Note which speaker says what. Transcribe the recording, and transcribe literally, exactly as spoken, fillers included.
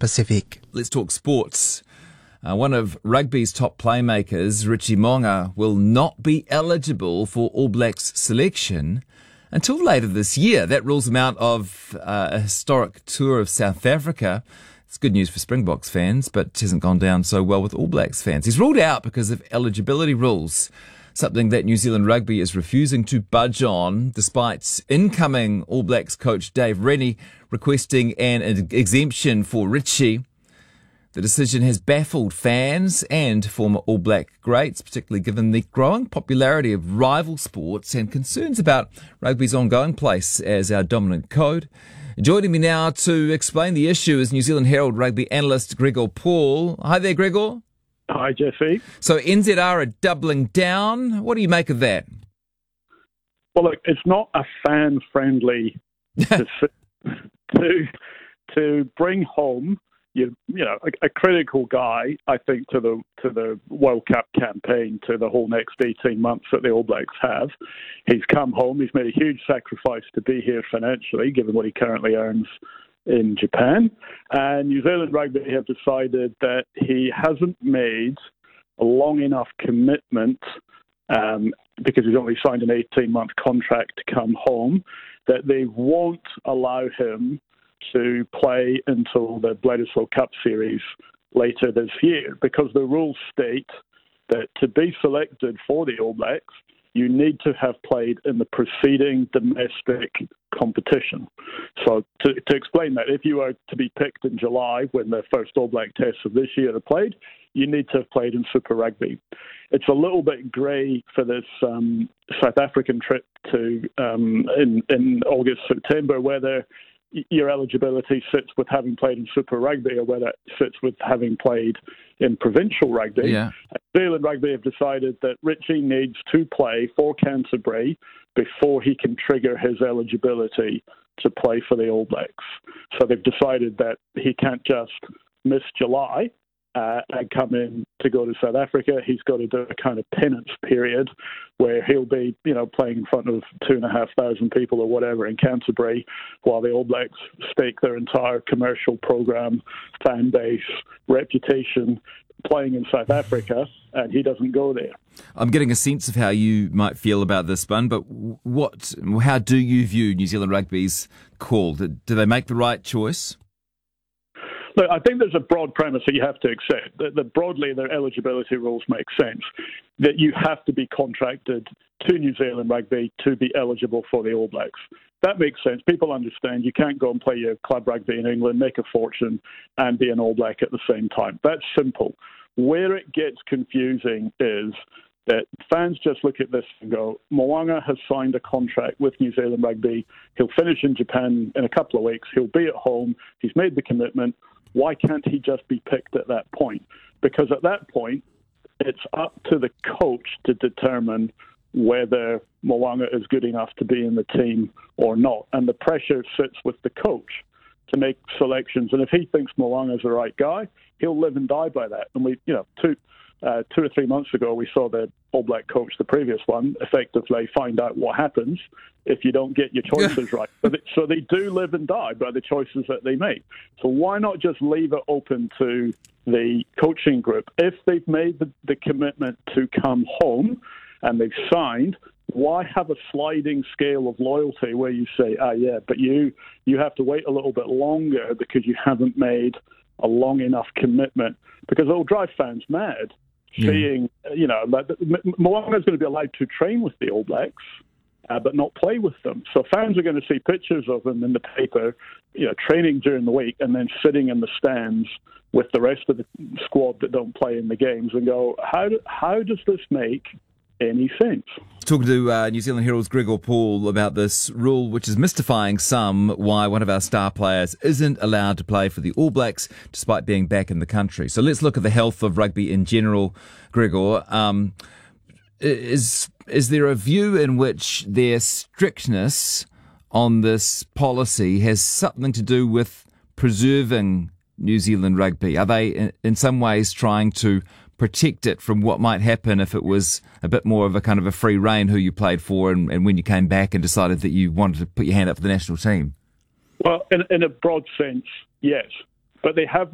Speaker 1: Pacific.
Speaker 2: Let's talk sports. Uh, one of rugby's top playmakers, Richie Mo'unga, will not be eligible for All Blacks selection until later this year. That rules him out of uh, a historic tour of South Africa. It's good news for Springboks fans, but hasn't gone down so well with All Blacks fans. He's ruled out because of eligibility rules, something that New Zealand Rugby is refusing to budge on, despite incoming All Blacks coach Dave Rennie requesting an exemption for Richie. The decision has baffled fans and former All Black greats, particularly given the growing popularity of rival sports and concerns about rugby's ongoing place as our dominant code. Joining me now to explain the issue is New Zealand Herald rugby analyst Gregor Paul. Hi there, Gregor.
Speaker 3: Hi, Jesse.
Speaker 2: So N Z R are doubling down. What do you make of that?
Speaker 3: Well, look, it's not a fan-friendly decision to to bring home you you know a, a critical guy. I think to the to the World Cup campaign, to the whole next eighteen months that the All Blacks have. He's come home. He's made a huge sacrifice to be here financially, given what he currently earns in Japan. And New Zealand Rugby have decided that he hasn't made a long enough commitment, um, because he's only signed an eighteen-month contract to come home, that they won't allow him to play until the Bledisloe Cup Series later this year, because the rules state that to be selected for the All Blacks, you need to have played in the preceding domestic competition. So to, to explain that, if you are to be picked in July when the first All Black tests of this year are played, you need to have played in Super Rugby. It's a little bit grey for this um, South African trip to um, in, in August, September, whether your eligibility sits with having played in Super Rugby or whether it sits with having played in provincial rugby.
Speaker 2: Yeah.
Speaker 3: New Zealand Rugby have decided that Richie needs to play for Canterbury before he can trigger his eligibility to play for the All Blacks. So they've decided that he can't just miss July Uh, and come in to go to South Africa. He's got to do a kind of penance period where he'll be, you know, playing in front of two and a half thousand people or whatever in Canterbury, while the All Blacks stake their entire commercial program, fan base, reputation playing in South Africa, and he doesn't go there.
Speaker 2: I'm getting a sense of how you might feel about this, Bun, but what, how do you view New Zealand Rugby's call? Did, did they make the right choice?
Speaker 3: Look, I think there's a broad premise that you have to accept, that, that broadly their eligibility rules make sense, that you have to be contracted to New Zealand Rugby to be eligible for the All Blacks. That makes sense. People understand you can't go and play your club rugby in England, make a fortune, and be an All Black at the same time. That's simple. Where it gets confusing is that fans just look at this and go, Mo'unga has signed a contract with New Zealand Rugby. He'll finish in Japan in a couple of weeks. He'll be at home. He's made the commitment. Why can't he just be picked at that point? Because at that point, it's up to the coach to determine whether Mo'unga is good enough to be in the team or not. And the pressure sits with the coach to make selections. And if he thinks Mo'unga is the right guy, he'll live and die by that. And we, you know, two, uh, two or three months ago, we saw the All Black coach, the previous one, effectively find out what happens if you don't get your choices right. So they, so they do live and die by the choices that they make. So why not just leave it open to the coaching group? If they've made the, the commitment to come home and they've signed, why have a sliding scale of loyalty where you say, ah, yeah, but you you have to wait a little bit longer because you haven't made a long enough commitment? Because it'll drive fans mad. Yeah. Seeing, you know, Mo'unga is going to be allowed to train with the All Blacks, uh, but not play with them. So fans are going to see pictures of him in the paper, you know, training during the week and then sitting in the stands with the rest of the squad that don't play in the games and go, how do, how does this make any sense?
Speaker 2: Talking to uh, New Zealand Herald's Gregor Paul about this rule, which is mystifying some, why one of our star players isn't allowed to play for the All Blacks despite being back in the country. So let's look at the health of rugby in general, Gregor. Um, is is there a view in which their strictness on this policy has something to do with preserving New Zealand rugby? Are they in, in some ways trying to protect it from what might happen if it was a bit more of a kind of a free rein who you played for and, and when you came back and decided that you wanted to put your hand up for the national team?
Speaker 3: Well, in, in a broad sense, yes. But they have